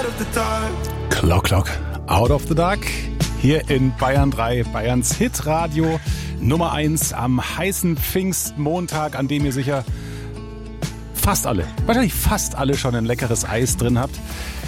Clock, out of the dark. Hier in Bayern 3, Bayerns Hitradio Nummer 1 am heißen Pfingstmontag, an dem ihr sicher wahrscheinlich fast alle schon ein leckeres Eis drin habt.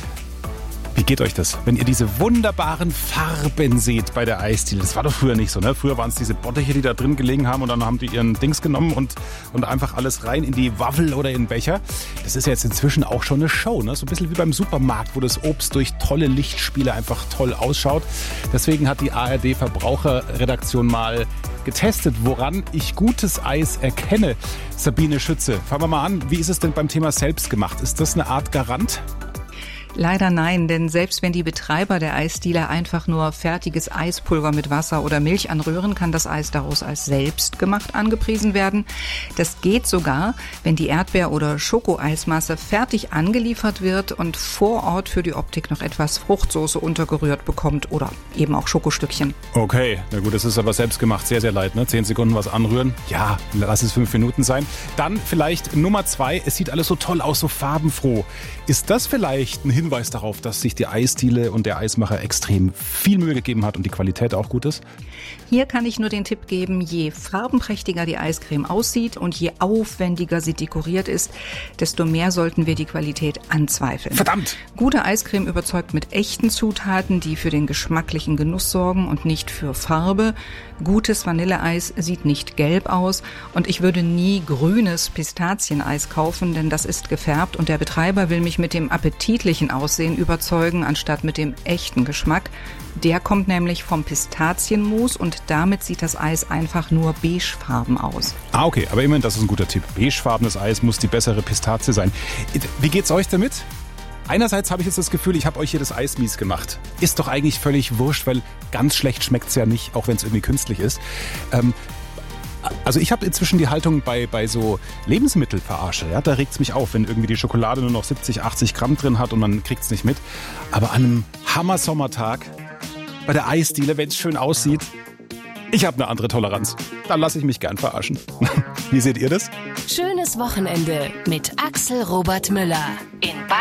Wie geht euch das, wenn ihr diese wunderbaren Farben seht bei der Eisdiele? Das war doch früher nicht so, ne? Früher waren es diese Bottiche, die da drin gelegen haben und dann haben die ihren Dings genommen und einfach alles rein in die Waffel oder in den Becher. Das ist ja jetzt inzwischen auch schon eine Show, ne? So ein bisschen wie beim Supermarkt, wo das Obst durch tolle Lichtspiele einfach toll ausschaut. Deswegen hat die ARD Verbraucherredaktion mal getestet, woran ich gutes Eis erkenne. Sabine Schütze, fangen wir mal an. Wie ist es denn beim Thema selbstgemacht? Ist das eine Art Garant? Leider nein, denn selbst wenn die Betreiber der Eisdiele einfach nur fertiges Eispulver mit Wasser oder Milch anrühren, kann das Eis daraus als selbstgemacht angepriesen werden. Das geht sogar, wenn die Erdbeer- oder Schokoeismasse fertig angeliefert wird und vor Ort für die Optik noch etwas Fruchtsoße untergerührt bekommt oder eben auch Schokostückchen. Okay, na gut, das ist aber selbstgemacht, sehr, sehr leid, ne? 10 Sekunden was anrühren. Ja, lass es 5 Minuten sein. Dann vielleicht Nummer 2, es sieht alles so toll aus, so farbenfroh. Ist das vielleicht ein Hinweis darauf, dass sich die Eisdiele und der Eismacher extrem viel Mühe gegeben hat und die Qualität auch gut ist? Hier kann ich nur den Tipp geben, je farbenprächtiger die Eiscreme aussieht und je aufwendiger sie dekoriert ist, desto mehr sollten wir die Qualität anzweifeln. Verdammt! Gute Eiscreme überzeugt mit echten Zutaten, die für den geschmacklichen Genuss sorgen und nicht für Farbe. Gutes Vanilleeis sieht nicht gelb aus und ich würde nie grünes Pistazieneis kaufen, denn das ist gefärbt und der Betreiber will mich mit dem appetitlichen Aussehen überzeugen, anstatt mit dem echten Geschmack. Der kommt nämlich vom Pistazienmus und damit sieht das Eis einfach nur beigefarben aus. Ah, okay, aber immerhin, das ist ein guter Tipp. Beigefarbenes Eis muss die bessere Pistazie sein. Wie geht's euch damit? Einerseits habe ich jetzt das Gefühl, ich habe euch hier das Eis mies gemacht. Ist doch eigentlich völlig wurscht, weil ganz schlecht schmeckt's ja nicht, auch wenn es irgendwie künstlich ist. Also ich habe inzwischen die Haltung bei so Lebensmittelverarsche. Ja, da regt's mich auf, wenn irgendwie die Schokolade nur noch 70, 80 Gramm drin hat und man kriegt's nicht mit. Aber an einem Hammer-Sommertag bei der Eisdiele, wenn es schön aussieht, ich habe eine andere Toleranz. Da lasse ich mich gern verarschen. Wie seht ihr das? Schönes Wochenende mit Axel Robert Müller in